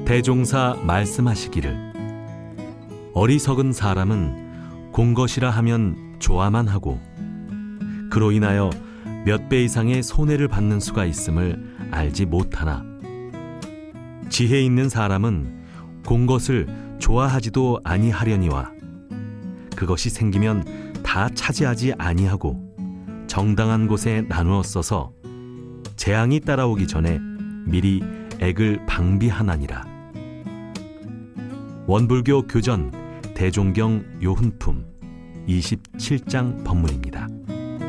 대종사 말씀하시기를 어리석은 사람은 공것이라 하면 좋아만 하고 그로 인하여 몇 배 이상의 손해를 받는 수가 있음을 알지 못하나 지혜 있는 사람은 공것을 좋아하지도 아니하려니와 그것이 생기면 다 차지하지 아니하고 정당한 곳에 나누어 써서 재앙이 따라오기 전에 미리 액을 방비하나니라. 원불교 교전 대종경 요훈품 27장 법문입니다.